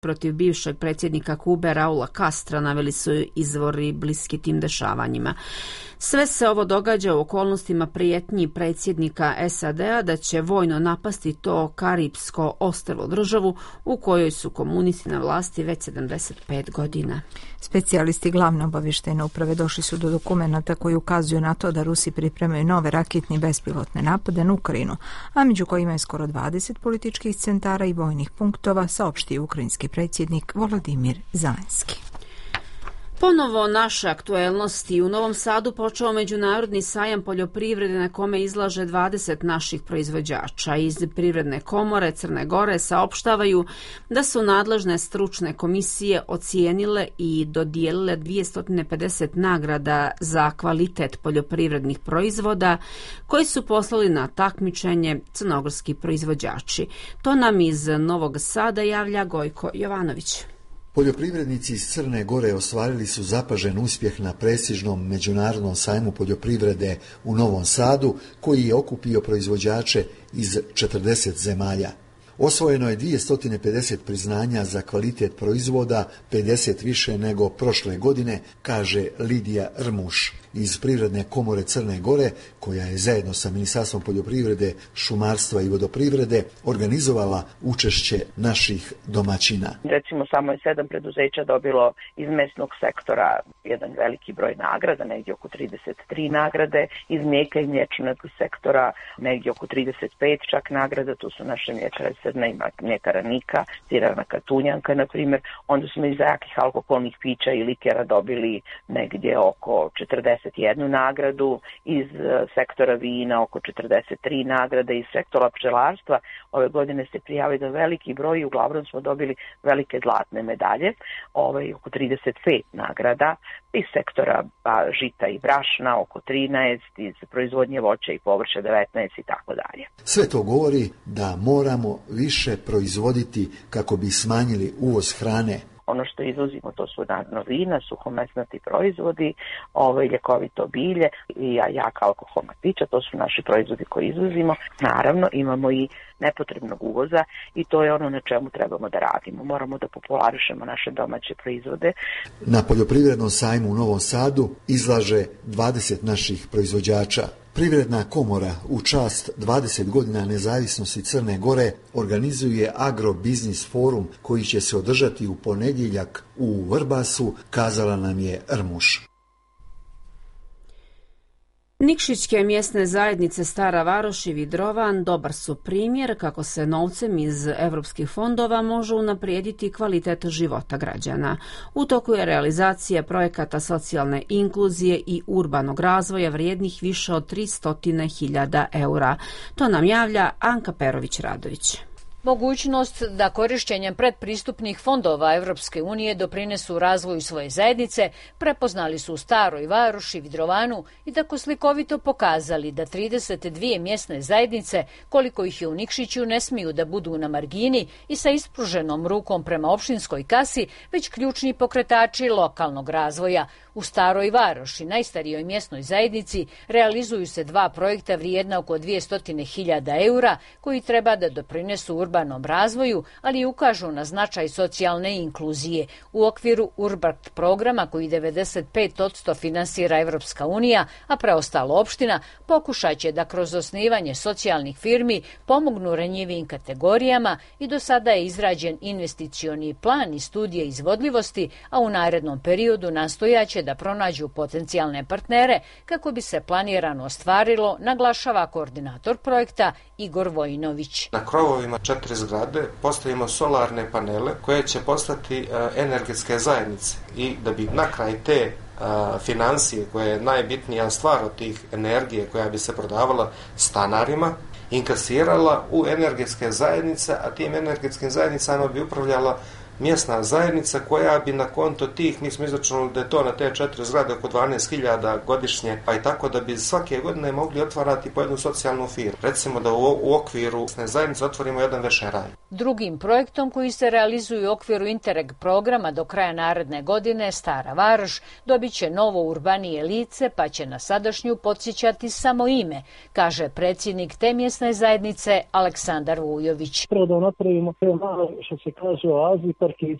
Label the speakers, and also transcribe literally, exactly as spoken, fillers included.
Speaker 1: protiv bivšeg predsjednika Kube Raula Castra, naveli su izvori bliski tim dešavanjima. Sve se ovo događa u okolnostima prijetnji predsjednika S A D-a da će vojno napasti to karipsko ostrvo državu u kojoj su komunisti na vlasti već sedamdeset pet godina.
Speaker 2: Specijalisti glavne obavještajne uprave došli su do dokumenata koji ukazuju na to da Rusi pripremaju nove raketne i bespilotne napade na Ukrajinu, a među kojima je skoro dvadeset političkih centara i vojnih punktova, saopštio ukrajinski predsjednik Volodimir Zelenski.
Speaker 1: Ponovo naše aktuelnosti. U Novom Sadu počeo međunarodni sajam poljoprivrede na kome izlaže dvadeset naših proizvođača. Iz Privredne komore Crne Gore saopštavaju da su nadležne stručne komisije ocijenile i dodijelile dvjesto pedeset nagrada za kvalitet poljoprivrednih proizvoda koji su poslali na takmičenje crnogorski proizvođači. To nam iz Novog Sada javlja Gojko Jovanović.
Speaker 3: Poljoprivrednici iz Crne Gore ostvarili su zapažen uspjeh na prestižnom međunarodnom sajmu poljoprivrede u Novom Sadu, koji je okupio proizvođače iz četrdeset zemalja. Osvojeno je dvjesto pedeset priznanja za kvalitet proizvoda, pedeset više nego prošle godine, kaže Lidija Rmuš iz Privredne komore Crne Gore, koja je zajedno sa Ministarstvom poljoprivrede, šumarstva i vodoprivrede organizovala učešće naših domaćina.
Speaker 4: Recimo, samo je sedam preduzeća dobilo iz mesnog sektora jedan veliki broj nagrada, negdje oko trideset tri nagrade, iz mlijeka i mliječnog sektora negdje oko trideset pet čak nagrada, tu su naše mljekare Srna i mljekara Nika, Sirana Katunjanka, na primjer. Onda smo iz jakih alkoholnih pića i likera dobili negdje oko četrdeset jednu nagradu, iz sektora vina oko četrdeset tri nagrade, iz sektora pčelarstva ove godine se prijavili veliki broj i uglavnom smo dobili velike zlatne medalje, ovaj, oko trideset pet nagrada, iz sektora pa, žita i brašna oko trinaest, iz proizvodnje voća i povrća devetnaest i tako dalje.
Speaker 3: Sve to govori da moramo više proizvoditi kako bi smanjili uvoz hrane.
Speaker 4: Ono što izvozimo to su naravno vina, suhomesnati proizvodi, ovaj, ljekovito bilje i jaka alkoholna pića, to su naši proizvodi koji izvozimo. Naravno imamo i nepotrebnog uvoza i to je ono na čemu trebamo da radimo. Moramo da popularišemo naše domaće proizvode.
Speaker 3: Na poljoprivrednom sajmu u Novom Sadu izlaže dvadeset naših proizvođača. Privredna komora u čast dvadeset godina nezavisnosti Crne Gore organizuje agrobiznis forum koji će se održati u ponedjeljak u Vrbasu, kazala nam je Rmuš.
Speaker 1: Nikšićke mjesne zajednice Stara Varoš i Vidrovan dobar su primjer kako se novcem iz evropskih fondova može unaprijediti kvalitet života građana. U toku je realizacija projekata socijalne inkluzije i urbanog razvoja vrijednih više od tristo hiljada eura. To nam javlja Anka Perović-Radović.
Speaker 5: Mogućnost da korišćenjem predpristupnih fondova Evropske unije doprinesu razvoju svoje zajednice prepoznali su u Staroj Varoši, Vidrovanu i tako slikovito pokazali da trideset dvije mjesne zajednice, koliko ih je u Nikšiću, ne smiju da budu na margini i sa ispruženom rukom prema opštinskoj kasi, već ključni pokretači lokalnog razvoja. U Staroj Varoši, najstarijoj mjesnoj zajednici, realizuju se dva projekta vrijedna oko dvjesto hiljada eura koji treba da doprinesu urbanom razvoju, ali i ukažu na značaj socijalne inkluzije. U okviru Urbart programa koji devedeset pet posto finansira Evropska unija, a preostalo opština, pokušat će da kroz osnivanje socijalnih firmi pomognu ranjivijim kategorijama i do sada je izrađen investicioni plan i studije izvodljivosti, a u narednom periodu nastojaće da pronađu potencijalne partnere kako bi se planirano ostvarilo, naglašava koordinator projekta Igor Vojinović.
Speaker 6: Na krovovima četiri zgrade postavimo solarne panele koje će postati energetske zajednice i da bi na kraj te financije, koja je najbitnija stvar od tih energije koja bi se prodavala stanarima, inkasirala u energetske zajednice, a tim energetskim zajednicama bi upravljala mjesna zajednica koja bi na konto tih, mi smo izračunali da je to na te četiri zgrade oko dvanaest hiljada godišnje, pa i tako da bi svake godine mogli otvarati po jednu socijalnu firmu. Recimo da u, u okviru mjesne zajednice otvorimo jedan večeraj.
Speaker 5: Drugim projektom koji se realizuje u okviru Interreg programa do kraja naredne godine, Stara Varoš dobit će novo urbanije lice, pa će na sadašnju podsjećati samo ime, kaže predsjednik te mjesne zajednice Aleksandar Vujović.
Speaker 7: Prvo da napravimo te malo, što se kaže, oazi, sportivi